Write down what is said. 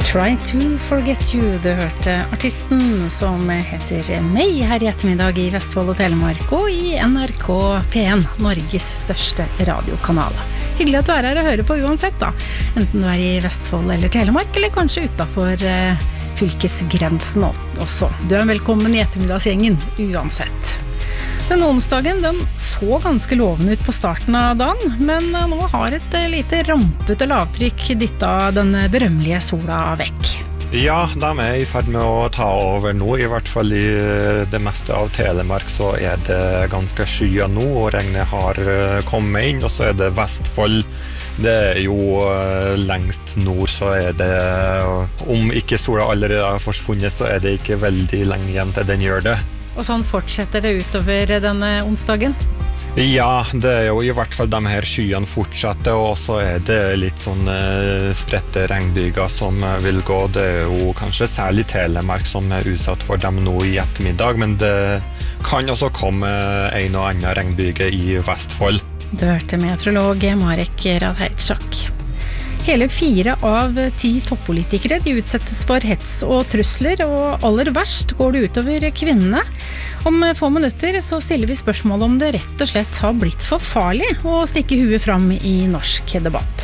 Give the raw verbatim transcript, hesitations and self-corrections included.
Try to forget you. Du hørte artisten som heter May her i ettermiddag i Vestfold og Telemark og i N R K P en, Norges største radiokanal. Hyggelig at du er her og hører på uansett da, enten du er i Vestfold eller Telemark, eller kanskje utenfor eh, fylkesgrensen også. Du er velkommen i ettermiddagsgjengen uansett. Den onsdagen den så ganske lovende ut på starten av dagen, men nå har et lite rampete lavtrykk dyttet den berømmelige sola vekk. Ja, de er i ferd med å ta over nå, i hvert fall i det meste av Telemark så er det ganske skyet nå, og regnet har kommet inn, og så er det Vestfold. Det er jo lengst nord, så er det, om ikke sola allerede har forsvunnet, så er det ikke veldig lenge igjen til den gjør det. Og sånn fortsetter det utover denne onsdagen? Ja, det er jo i hvert fall de her skyene fortsetter, og så er det litt sånn eh, spredte regnbyger som vil gå. Det er jo kanskje særlig Telemark som er utsatt for dem nå i ettermiddag, men det kan også komme en og annen regnbyge i Vestfold. Du hørte meteorolog Marek Radheitsjak. Hele fire av ti toppolitikere de utsettes for hets og trusler, og aller verst går det utover kvinnene. Om få minutter så stiller vi spørsmål om det rett og slett har blitt for farlig å stikke huet fram i norsk debatt.